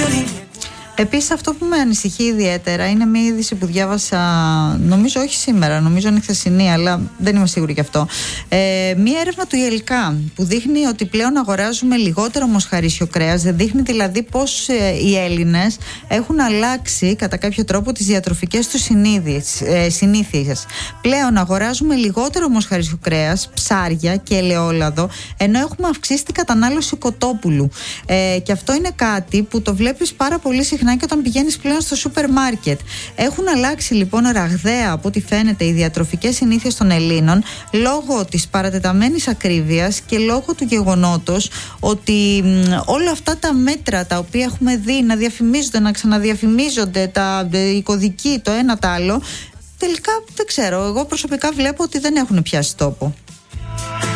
Επίσης, αυτό που με ανησυχεί ιδιαίτερα είναι μια είδηση που διάβασα, νομίζω όχι σήμερα, νομίζω είναι χθεσινή, αλλά δεν είμαι σίγουρη γι' αυτό. Μια έρευνα του ΙΕΛΚΑ που δείχνει ότι πλέον αγοράζουμε λιγότερο μοσχαρίσιο κρέας. Δεν δείχνει δηλαδή πως οι Έλληνες έχουν αλλάξει κατά κάποιο τρόπο τις διατροφικές τους συνήθειες. Πλέον αγοράζουμε λιγότερο μοσχαρίσιο κρέας, ψάρια και ελαιόλαδο, ενώ έχουμε αυξήσει την κατανάλωση κοτόπουλου. Και αυτό είναι κάτι που το βλέπεις πάρα πολύ συχνά και όταν πηγαίνεις πλέον στο σούπερ μάρκετ. Έχουν αλλάξει λοιπόν ραγδαία από ό,τι φαίνεται οι διατροφικές συνήθειες των Ελλήνων λόγω της παρατεταμένης ακρίβειας και λόγω του γεγονότος ότι όλα αυτά τα μέτρα τα οποία έχουμε δει να διαφημίζονται, να ξαναδιαφημίζονται, οι κωδικοί, το ένα το άλλο, τελικά δεν ξέρω. Εγώ προσωπικά βλέπω ότι δεν έχουν πιάσει τόπο.